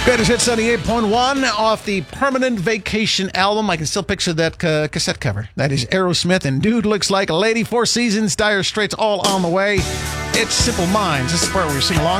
Greatest Hits 78.1 off the Permanent Vacation album. I can still picture that cassette cover. That is Aerosmith and Dude Looks Like a Lady. Four Seasons, Dire Straits, all on the way. It's Simple Minds. This is the part where we sing along.